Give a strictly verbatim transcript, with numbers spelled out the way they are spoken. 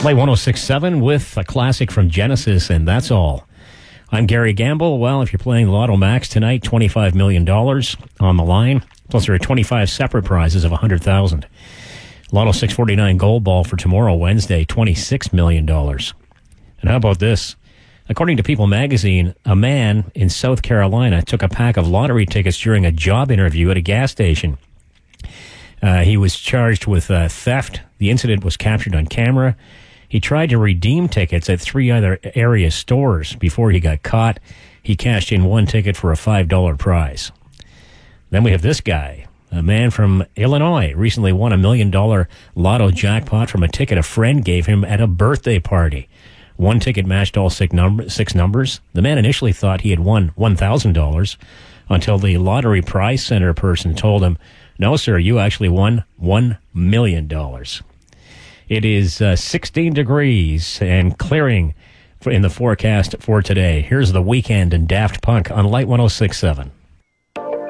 Play one oh six point seven with a classic from Genesis, and that's all. I'm Gary Gamble. Well, if you're playing Lotto Max tonight, twenty-five million dollars on the line. Plus, there are twenty-five separate prizes of one hundred thousand dollars. Lotto six forty-nine Gold Ball for tomorrow, Wednesday, twenty-six million dollars. And how about this? According to People magazine, a man in South Carolina took a pack of lottery tickets during a job interview at a gas station. Uh, he was charged with uh, theft. The incident was captured on camera. He tried to redeem tickets at three other area stores before he got caught. He cashed in one ticket for a five dollar prize. Then we have this guy, a man from Illinois, recently won a million dollar lotto jackpot from a ticket a friend gave him at a birthday party. One ticket matched all six, number, six numbers. The man initially thought he had won one thousand dollars until the lottery prize center person told him, "No, sir, you actually won one million dollars. It is uh, sixteen degrees and clearing in the forecast for today. Here's The Weeknd and Daft Punk on Light one oh six point seven.